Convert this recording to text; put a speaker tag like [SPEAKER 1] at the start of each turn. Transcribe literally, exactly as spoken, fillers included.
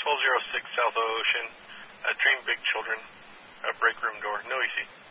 [SPEAKER 1] twelve oh six South Ocean. Uh, Dream Big Children. Uh, break room door. No E C.